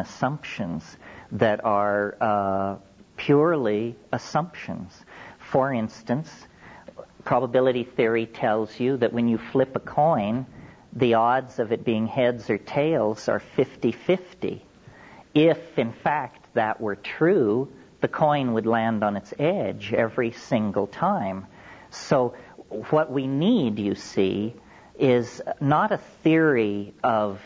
assumptions that are purely assumptions. For instance, probability theory tells you that when you flip a coin, the odds of it being heads or tails are 50-50. If, in fact, that were true, the coin would land on its edge every single time. So what we need, you see, is not a theory of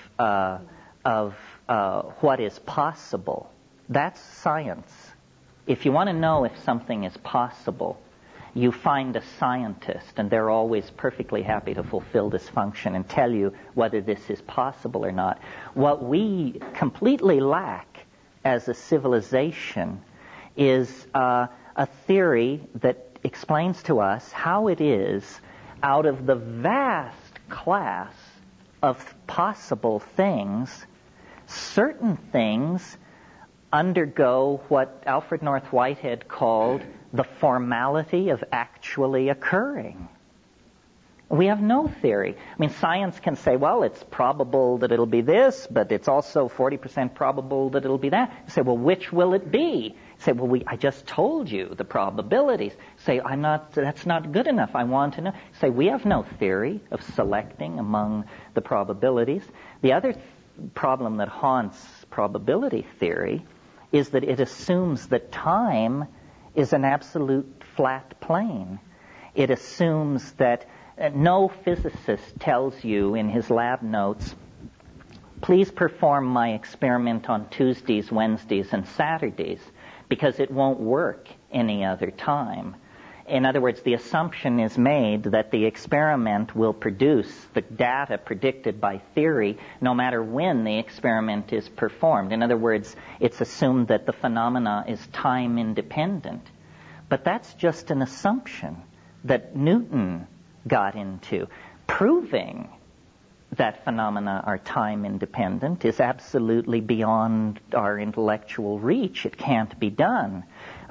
what is possible. That's science. If you want to know if something is possible, you find a scientist, and they're always perfectly happy to fulfill this function and tell you whether this is possible or not. What we completely lack as a civilization is a theory that explains to us how it is, out of the vast class of possible things, certain things undergo what Alfred North Whitehead called the formality of actually occurring. We have no theory. I mean, science can say, well, it's probable that it'll be this, but it's also 40% probable that it'll be that. You say, well, which will it be? You say, well, I just told you the probabilities. You say, that's not good enough. I want to know. You say, we have no theory of selecting among the probabilities. The other problem that haunts probability theory is that it assumes that time is an absolute flat plane. It assumes that no physicist tells you in his lab notes, please perform my experiment on Tuesdays, Wednesdays, and Saturdays, because it won't work any other time. In other words, the assumption is made that the experiment will produce the data predicted by theory no matter when the experiment is performed. In other words, it's assumed that the phenomena is time independent. But that's just an assumption that Newton got into. Proving that phenomena are time independent is absolutely beyond our intellectual reach. It can't be done.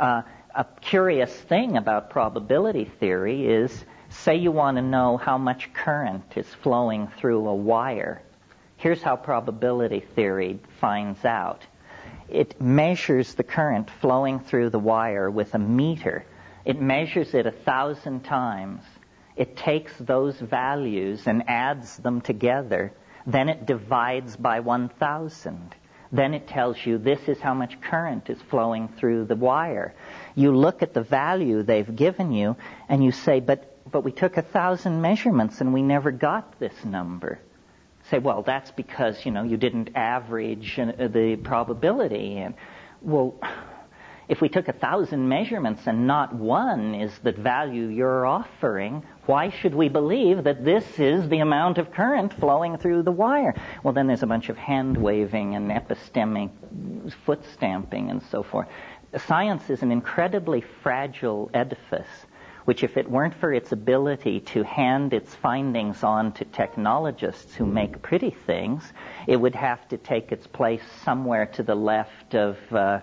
A curious thing about probability theory is, say you want to know how much current is flowing through a wire. Here's how probability theory finds out. It measures the current flowing through the wire with a meter. It measures it 1,000 times. It takes those values and adds them together. Then it divides by 1,000. Then it tells you this is how much current is flowing through the wire. You look at the value they've given you and you say, but we took 1,000 measurements and we never got this number. Say, well, that's because, you didn't average the probability. And, well, if we took 1,000 measurements and not one is the value you're offering, why should we believe that this is the amount of current flowing through the wire? Well, then there's a bunch of hand-waving and epistemic foot stamping and so forth. Science is an incredibly fragile edifice, which if it weren't for its ability to hand its findings on to technologists who make pretty things, it would have to take its place somewhere to the left of,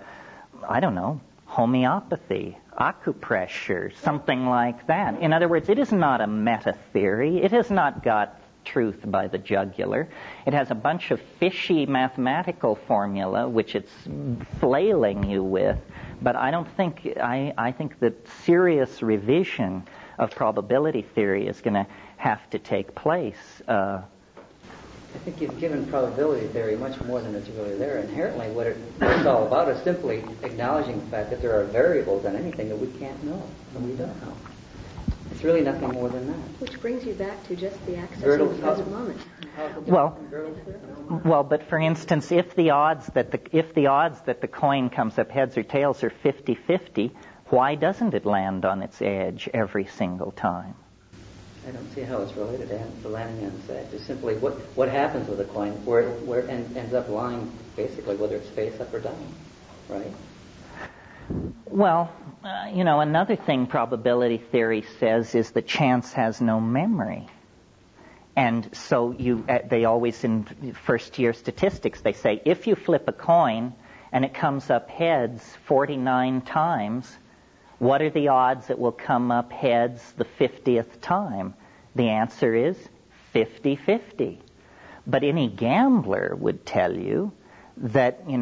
homeopathy, acupressure, something like that. In other words, it is not a meta-theory. It has not got truth by the jugular. It has a bunch of fishy mathematical formula which it's flailing you with. But I think that serious revision of probability theory is going to have to take place. I think you've given probability theory much more than is really there. Inherently, what it's all about is simply acknowledging the fact that there are variables in anything that we can't know, and we don't know. It's really nothing more than that. Which brings you back to just the access in the present moment. Well, but for instance, if the odds that the coin comes up heads or tails are 50-50, why doesn't it land on its edge every single time? I don't see how it's related to landing on its edge. It's simply what happens with a coin, where it ends up lying, basically, whether it's face up or down, right? Well, another thing probability theory says is that chance has no memory. And so they always, in first-year statistics, they say, if you flip a coin and it comes up heads 49 times, what are the odds it will come up heads the 50th time? The answer is 50-50. But any gambler would tell you that,